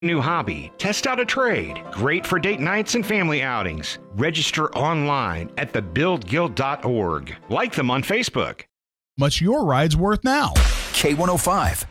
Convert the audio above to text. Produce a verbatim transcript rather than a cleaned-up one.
New hobby. Test out a trade. Great for date nights and family outings. Register online at the build guild dot org. Like them on Facebook. Much your ride's worth now. K one oh five,